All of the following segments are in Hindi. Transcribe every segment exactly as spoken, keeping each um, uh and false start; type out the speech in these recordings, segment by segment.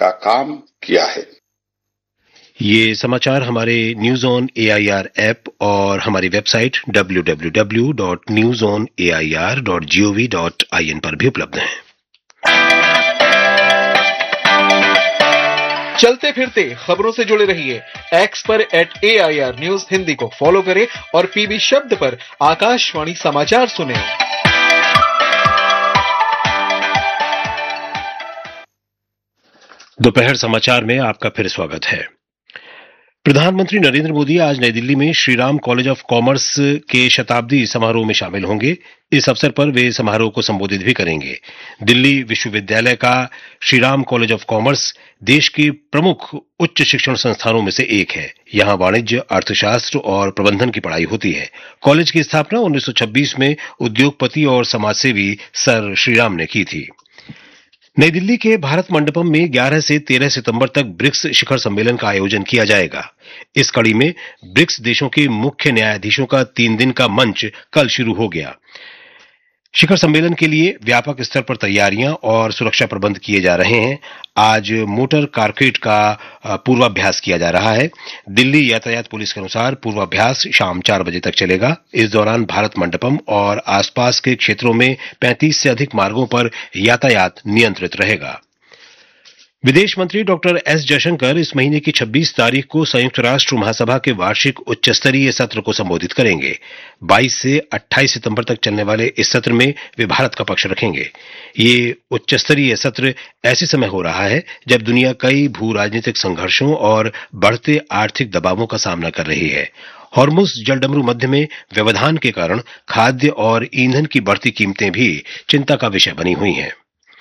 का काम किया है। ये समाचार हमारे न्यूज ऑन एआईआर ऐप और हमारी website W W W dot news on A I R dot G O V dot I N पर भी उपलब्ध हैं। चलते फिरते खबरों से जुड़े रहिए। एक्स पर eight A I R news Hindi को फॉलो करें और पीबी शब्द पर आकाशवाणी समाचार सुनें। दोपहर समाचार में आपका फिर स्वागत है। प्रधानमंत्री नरेंद्र मोदी आज नई दिल्ली में श्रीराम कॉलेज ऑफ कॉमर्स के शताब्दी समारोह में शामिल होंगे। इस अवसर पर वे समारोह को संबोधित भी करेंगे। दिल्ली विश्वविद्यालय का श्रीराम कॉलेज ऑफ कॉमर्स देश के प्रमुख उच्च शिक्षण संस्थानों में से एक है। यहां वाणिज्य, अर्थशास्त्र और प्रबंधन की पढ़ाई होती है। कॉलेज की स्थापना उन्नीस सौ छब्बीस में उद्योगपति और समाजसेवी सर श्रीराम ने की थी। नई दिल्ली के भारत मंडपम में ग्यारह से तेरह सितंबर तक ब्रिक्स शिखर सम्मेलन का आयोजन किया जाएगा। इस कड़ी में ब्रिक्स देशों के मुख्य न्यायाधीशों का तीन दिन का मंच कल शुरू हो गया। शिखर सम्मेलन के लिए व्यापक स्तर पर तैयारियां और सुरक्षा प्रबंध किए जा रहे हैं। आज मोटर कारकेड का पूर्वाभ्यास किया जा रहा है। दिल्ली यातायात पुलिस के अनुसार पूर्वाभ्यास शाम चार बजे तक चलेगा। इस दौरान भारत मंडपम और आसपास के क्षेत्रों में पैंतीस से अधिक मार्गों पर यातायात नियंत्रित रहेगा। विदेश मंत्री डॉक्टर एस जयशंकर इस महीने की छब्बीस तारीख को संयुक्त राष्ट्र महासभा के वार्षिक उच्च स्तरीय सत्र को संबोधित करेंगे। बाईस से अट्ठाईस सितंबर तक चलने वाले इस सत्र में वे भारत का पक्ष रखेंगे। ये उच्च स्तरीय सत्र ऐसे समय हो रहा है जब दुनिया कई भू राजनीतिक संघर्षों और बढ़ते आर्थिक दबावों का सामना कर रही है। हॉर्मुज जलडमरू मध्य में व्यवधान के कारण खाद्य और ईंधन की बढ़ती कीमतें भी चिंता का विषय बनी हुई हैं।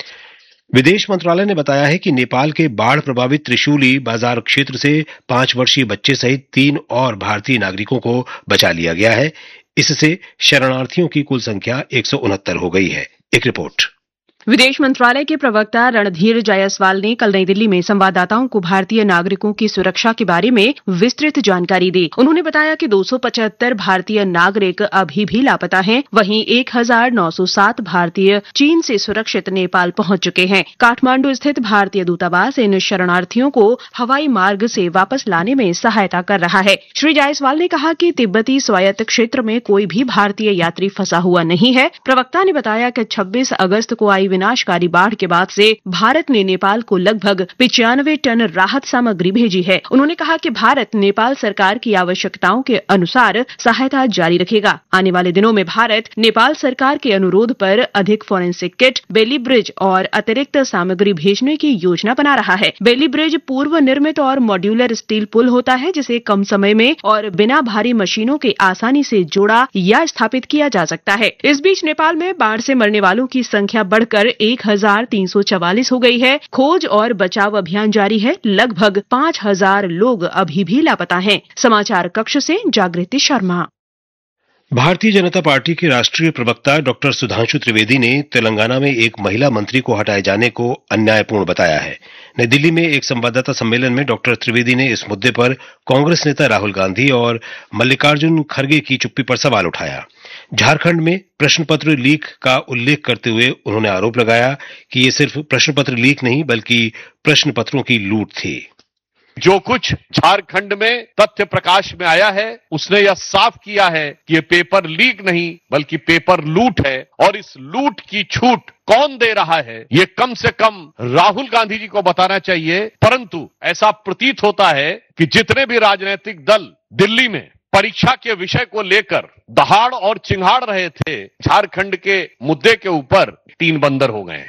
विदेश मंत्रालय ने बताया है कि नेपाल के बाढ़ प्रभावित त्रिशूली बाजार क्षेत्र से पांच वर्षीय बच्चे सहित तीन और भारतीय नागरिकों को बचा लिया गया है। इससे शरणार्थियों की कुल संख्या एक सौ उनहत्तर हो गई है। एक रिपोर्ट। विदेश मंत्रालय के प्रवक्ता रणधीर जायसवाल ने कल नई दिल्ली में संवाददाताओं को भारतीय नागरिकों की सुरक्षा के बारे में विस्तृत जानकारी दी। उन्होंने बताया कि दो सौ पचहत्तर भारतीय नागरिक अभी भी लापता हैं। वहीं एक हजार नौ सौ सात भारतीय चीन से सुरक्षित नेपाल पहुंच चुके हैं। काठमांडू स्थित भारतीय दूतावास इन शरणार्थियों को हवाई मार्ग से वापस लाने में सहायता कर रहा है। श्री जायसवाल ने कहा कि तिब्बती स्वायत्त क्षेत्र में कोई भी भारतीय यात्री फंसा हुआ नहीं है। प्रवक्ता ने बताया कि छब्बीस अगस्त को आई विनाशकारी बाढ़ के बाद से भारत ने नेपाल को लगभग पिचानवे टन राहत सामग्री भेजी है। उन्होंने कहा कि भारत नेपाल सरकार की आवश्यकताओं के अनुसार सहायता जारी रखेगा। आने वाले दिनों में भारत नेपाल सरकार के अनुरोध पर अधिक फोरेंसिक किट, बेली ब्रिज और अतिरिक्त सामग्री भेजने की योजना बना रहा है। बेली ब्रिज पूर्व निर्मित और मॉड्यूलर स्टील पुल होता है जिसे कम समय में और बिना भारी मशीनों के आसानी से जोड़ा या स्थापित किया जा सकता है। इस बीच नेपाल में बाढ़ से मरने वालों की संख्या बढ़कर एक हजार तीन सौ चवालीस हो गई है। खोज और बचाव अभियान जारी है। लगभग पांच हजार लोग अभी भी लापता हैं। समाचार कक्ष से जागृति शर्मा। भारतीय जनता पार्टी के राष्ट्रीय प्रवक्ता डॉक्टर सुधांशु त्रिवेदी ने तेलंगाना में एक महिला मंत्री को हटाए जाने को अन्यायपूर्ण बताया है। नई दिल्ली में एक संवाददाता सम्मेलन में डॉक्टर त्रिवेदी ने इस मुद्दे पर कांग्रेस नेता राहुल गांधी और मल्लिकार्जुन खड़गे की चुप्पी पर सवाल उठाया। झारखंड में प्रश्न पत्र लीक का उल्लेख करते हुए उन्होंने आरोप लगाया कि ये सिर्फ प्रश्न पत्र लीक नहीं बल्कि प्रश्न पत्रों की लूट थी। जो कुछ झारखंड में तथ्य प्रकाश में आया है उसने यह साफ किया है कि ये पेपर लीक नहीं बल्कि पेपर लूट है और इस लूट की छूट कौन दे रहा है ये कम से कम राहुल गांधी जी को बताना चाहिए। परंतु ऐसा प्रतीत होता है कि जितने भी राजनीतिक दल दिल्ली में परीक्षा के विषय को लेकर दहाड़ और चिंगाड़ रहे थे, झारखंड के मुद्दे के ऊपर तीन बंदर हो गए।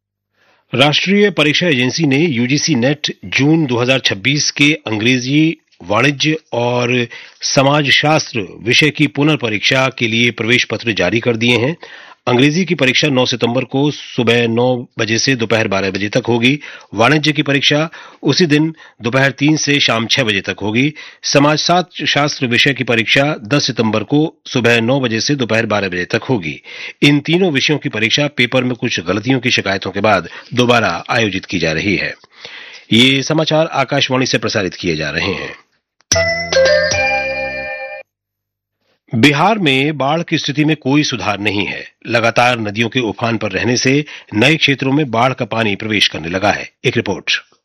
राष्ट्रीय परीक्षा एजेंसी ने यूजीसी नेट जून दो हज़ार छब्बीस के अंग्रेजी, वाणिज्य और समाजशास्त्र विषय की पुनर्परीक्षा के लिए प्रवेश पत्र जारी कर दिए हैं। अंग्रेजी की परीक्षा नौ सितंबर को सुबह नौ बजे से दोपहर बारह बजे तक होगी। वाणिज्य की परीक्षा उसी दिन दोपहर तीन से शाम छह बजे तक होगी। समाजशास्त्र विषय की परीक्षा दस सितंबर को सुबह नौ बजे से दोपहर बारह बजे तक होगी। इन तीनों विषयों की परीक्षा पेपर में कुछ गलतियों की शिकायतों के बाद दोबारा आयोजित की जा रही है। ये समाचार आकाशवाणी से प्रसारित किए जा रहे हैं। बिहार में बाढ़ की स्थिति में कोई सुधार नहीं है। लगातार नदियों के उफान पर रहने से नए क्षेत्रों में बाढ़ का पानी प्रवेश करने लगा है। एक रिपोर्ट।